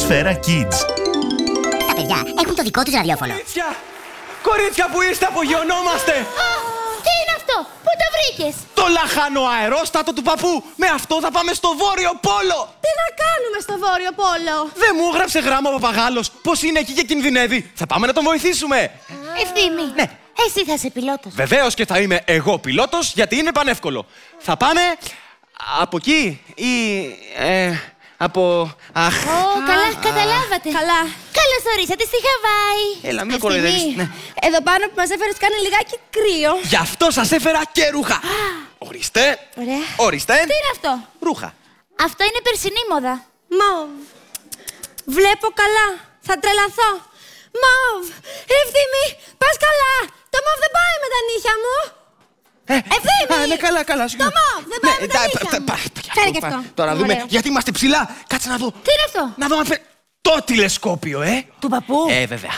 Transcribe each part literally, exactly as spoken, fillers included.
Σφαίρα Kids. Τα παιδιά έχουν το δικό τους ραδιόφωνο. Κορίτσια! Κορίτσια που είστε, απογειωνόμαστε! Τι είναι αυτό, πού το βρήκες? Το λαχάνο αερόστατο του παππού! Με αυτό θα πάμε στο Βόρειο Πόλο! Τι να κάνουμε στο Βόρειο Πόλο? Δεν μου έγραψε γράμμα ο παπαγάλος πως είναι εκεί και κινδυνεύει. Θα πάμε να τον βοηθήσουμε. Ευθύμη, Ναι. εσύ θα είσαι πιλότος. Βεβαίως και θα είμαι εγώ πιλότος, γιατί είναι πανεύκολο. Θα πάμε από εκεί ή ε, από... Αχ, Ω, καλά, καταλάβατε. Καλά. Καλώς ορίσατε στη Χαβάη. έλα μην Ευθύμη, κοροϊδεύεις. Ναι. εδώ πάνω που μας έφερες κάνει λιγάκι κρύο. Γι' αυτό σας έφερα και ρούχα. Ορίστε. Ωραία. Ορίστε. Τι είναι αυτό? Ρούχα. Αυτό είναι περσινή μόδα. Μοβ. Βλέπω καλά. Θα τρελαθώ. Μοβ. Ευθύμη, πας καλά. Το μοβ δεν πάει με τα νύχια μου. Ε, Ευθύμη! Α, ναι, καλά, καλά. Το μοβ δεν πάει με τα τα- νύχια τα- μου. πα- Φέρε πα- και αυτό. Τώρα να δούμε, Ωραίο. γιατί είμαστε ψηλά. Κάτσε να δω. Τι είναι αυτό? Να δω αν φέρει. Το τηλεσκόπιο, ε. Του παππού. Ε, βέβαια.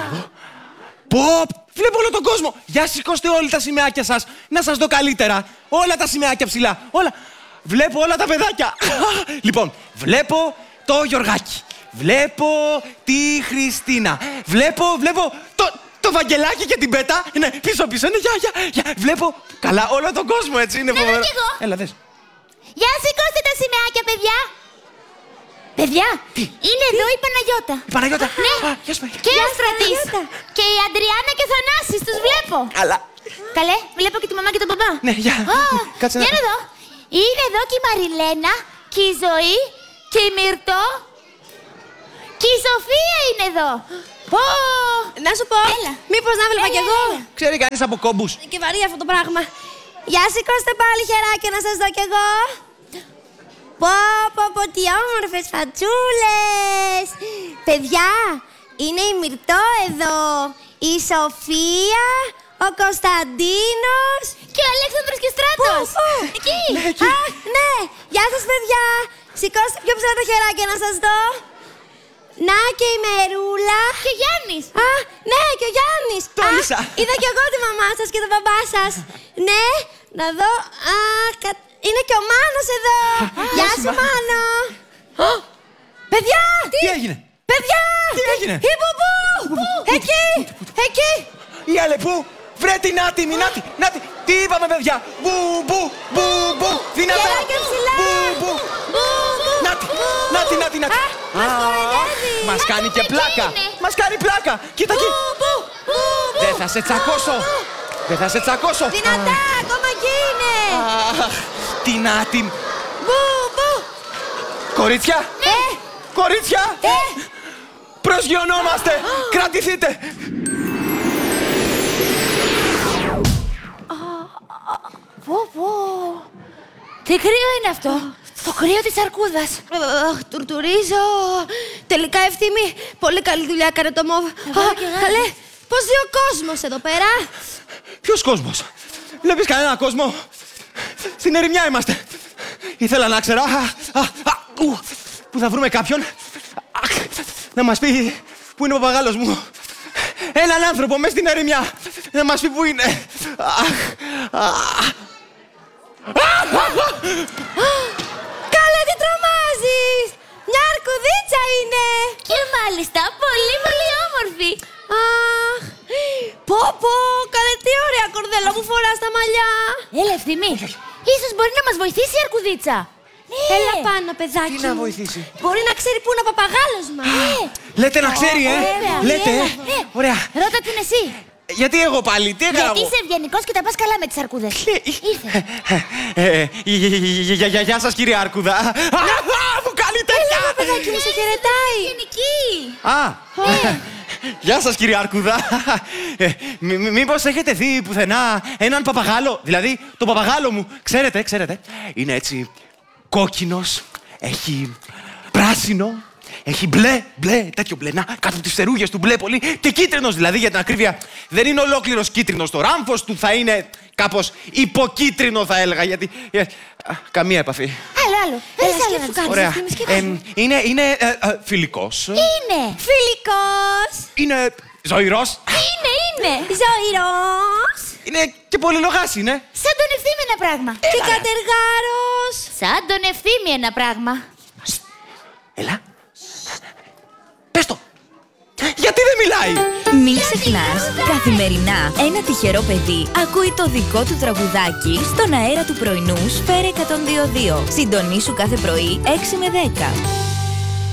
Πω, βλέπω όλο τον κόσμο. Για σηκώστε όλοι τα σημαίακια σας. Να σας δω καλύτερα. Όλα τα σημαίακια ψηλά. Όλα. Βλέπω όλα τα παιδάκια. Λοιπόν, βλέπω το Γιωργάκι. Βλέπω τη Χριστίνα. Βλέπω, βλέπω το, το Βαγγελάκι και την Πέτα. Ναι, πίσω πίσω. Ναι, για, για, για. Βλέπω καλά όλο τον κόσμο, έτσι. Είναι Να δω φοβερό. κι εγώ. Έλα, δες. Για σηκώστε τα σημαίακια, παιδιά. Παιδιά, Τι? είναι εδώ η Παναγιώτα. Η Παναγιώτα. Ναι. Α, γεια σου, Παναγιώτα. Και ο Στρατής. Και η Αντριάννα και ο Θανάσης, τους βλέπω. Καλά. Καλέ, βλέπω και τη μαμά και τον παπά. Ναι, γεια. Ω, Κάτσε να- για να δω. Είναι εδώ και η Μαριλένα και η Ζωή και η Μυρτώ. Και η Σοφία είναι εδώ. Ω, Να σου πω, Έλα. μήπως να βλέπα Έλα, κι εγώ. έλα. Ξέρει κανείς από κόμπους. Και βαρύ αυτό το πράγμα. Για σηκώστε πάλι χεράκια να σας δω κι εγώ. Πω, πω, πω, τι όμορφες φατσούλες. Παιδιά, είναι η Μυρτώ εδώ, η Σοφία, ο Κωνσταντίνος. και ο Αλέξανδρος και ο Στράτος. Πού, πού? Εκεί. Α, ναι. Γεια σας, παιδιά. Σηκώστε πιο ψηλά τα χεράκια να σας δω. Να και η Μερούλα. Και ο Γιάννης. Α, ναι, και ο Γιάννης. Τόλισα. Α, είδα κι εγώ τη μαμά σας και τον μπαμπά σας. Ναι, να δω. Α, κα- είναι και ο Μάνος εδώ. Γεια σου, Μάνο. Μάνο. Α, παιδιά! Τι έγινε? Παιδιά! Τι έγινε? Η Μπουμπού! Εκεί! Εκεί! Η Αλεπού, βρε την άτιμη, νάτι, νάτι. Τι είπαμε, παιδιά. Μπου, μπου, μπου, μπου. Δυνατά. Χεράκια ψηλά! Μπου, μπου. Μπου, μπου. Νάτι, νάτι, νάτι, νάτι. Α, μας κοροϊδεύει. Μας κάνει και εκεί πλάκα. είναι. Μας κάνει πλάκα. Κοίτα εκεί. Μπου, μπου, μπου, μπου. Δεν θα σε τσακώσω. Δεν θα σε τσακώσω. Δυνατά, ακόμα εκεί είναι. Αχ, την άτιμ. Μπου, μπου. Κορίτσια. Ε, Κορίτσια. ε. Προσγειωνόμαστε. Κρατηθείτε. Πω, πω. Τι κρύο είναι αυτό. Το κρύο της αρκούδας. Αχ, τουρτουρίζω. Τελικά, Ευθύμη, πολύ καλή δουλειά έκανε το μοβ. Εγώ Α, και εγώ. καλέ, πώς ζει ο κόσμος εδώ πέρα. Ποιος κόσμος? Βλέπεις κανένα κόσμο? Στην ερημιά είμαστε. Ήθελα να ξέρω. Α, α, α, ου, που θα βρούμε κάποιον. Αχ, να μας πει πού είναι ο παπαγάλος μου. Έναν άνθρωπο μες στην ερημιά. Να μας πει πού είναι. Αχ, αχ. Καλέ, τι τρομάζεις. Μια αρκουδίτσα είναι. Και μάλιστα πολύ πολύ όμορφη. Αχ, πω πω, καλέ, τι ωραία κορδέλα που φοράς στα μαλλιά. Έλα, Ευθύμη. Ίσως μπορεί να μας βοηθήσει η αρκουδίτσα. Ναι. Έλα πάνω, παιδάκι Τι να μου. βοηθήσει? Μπορεί να ξέρει πού είναι ο παπαγάλος μας. Ε, Λέτε να ξέρει, ε. Βέβαια. Λέτε, ε. Ε, Ωραία. Ρώτα την εσύ. Γιατί εγώ πάλι, τι έκανα Γιατί εγώ? είσαι ευγενικός και τα πας καλά με τις αρκούδες. Ήρθε. Ε, ε, γεια- γεια- Γεια σας, κύριε Αρκούδα. Α, μου κάνει τέτοια. Παιδάκι μου, σε χαιρετάει. Ευγενική. Α, γεια σας, κύριε Αρκούδα. Ε, μη- μη- Μήπως έχετε δει πουθενά έναν παπαγάλο? Δηλαδή, το παπαγάλο μου, ξέρετε, ξέρετε, είναι έτσι κόκκινος, έχει πράσινο, έχει μπλε, μπλε, τέτοιο μπλε, να, κάτω από τις φτερούγες του μπλε πολύ και κίτρινος, δηλαδή, για την ακρίβεια. Δεν είναι ολόκληρος κίτρινος, το ράμφος του θα είναι κάπως υποκίτρινο, θα έλεγα, γιατί... ε, α, καμία επαφή. Άλλο, άλλο. Έλα, Θέλεις άλλο σκέψου να τους κάτι. Ωραία. Ευθύμη, σκέψου. Εμ, είναι είναι ε, ε, φιλικός. Είναι. Φιλικός. Είναι ζωηρός. Είναι, είναι. Ζωηρός. Είναι και πολυλογάς είναι. Σαν τον Ευθύμη ένα πράγμα. Και κατεργάρος. Σαν τον Ευθύμη ένα πράγμα. Έλα. χωράει. Μην ξεχνάς, καθημερινά ένα τυχερό παιδί ακούει το δικό του τραγουδάκι στον αέρα του πρωινού Σφαίρα εκατόν δύο κόμμα δύο. Συντονίσου κάθε πρωί έξι με δέκα.